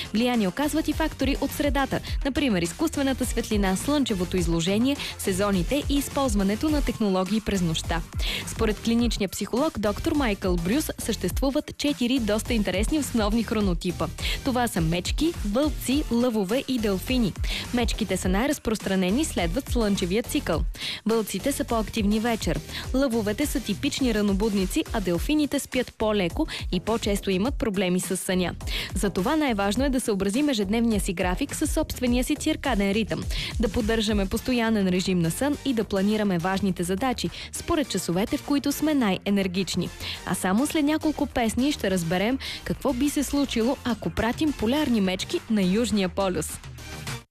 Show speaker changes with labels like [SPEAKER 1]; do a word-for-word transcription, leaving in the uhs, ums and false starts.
[SPEAKER 1] Влияние оказват и фактори от средата, например изкуствената светлина, слънчевото изложение, сезоните и използването на технологии през нощта. Според клиничния психолог доктор Майкъл Брюс съществуват четири доста интересни основни хронотипа. Това са мечки, вълци, лъвове и делфини. Мечките са най-разпространени, следват слънчевия цикъл. Вълците са по-активни вечер. Лъвовете са типични ранобудници, а делфините спят по-леко и по-често имат проблеми с съня. Затова най-важно е да съобразим ежедневния си график със собствения си циркаден ритъм, да поддържаме постоянен режим на сън и да планираме важните задачи според часовете, в които сме най-енергични. А само след няколко песни ще разберем какво би се случило, ако пратим полярни мечки на Южния полюс.